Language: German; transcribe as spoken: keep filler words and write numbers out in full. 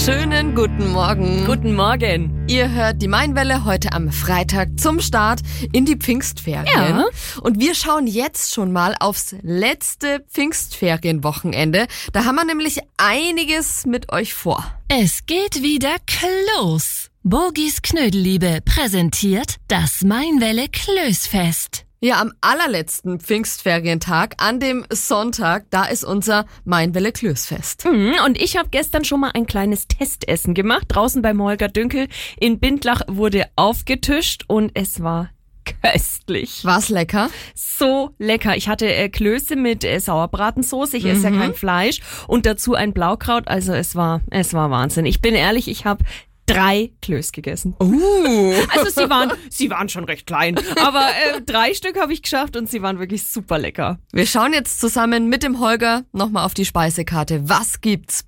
Schönen guten Morgen. Guten Morgen. Ihr hört die Mainwelle heute am Freitag zum Start in die Pfingstferien. Ja. Und wir schauen jetzt schon mal aufs letzte Pfingstferienwochenende. Da haben wir nämlich einiges mit euch vor. Es geht wieder Klöß. Bogis Knödelliebe präsentiert das Mainwelle Klößfest. Ja, am allerletzten Pfingstferientag, an dem Sonntag, da ist unser Mainwelle Klößfest. Mhm, und ich habe gestern schon mal ein kleines Testessen gemacht. Draußen beim Holger Dünkel in Bindlach wurde aufgetischt und es war köstlich. War's lecker? So lecker. Ich hatte äh, Klöße mit äh, Sauerbratensoße. Ich esse Mhm. ja kein Fleisch. Und dazu ein Blaukraut. Also es war, es war Wahnsinn. Ich bin ehrlich, ich habe drei Klöß gegessen. Uh. Also sie waren, sie waren schon recht klein, aber äh, drei Stück habe ich geschafft und sie waren wirklich super lecker. Wir schauen jetzt zusammen mit dem Holger nochmal auf die Speisekarte. Was gibt's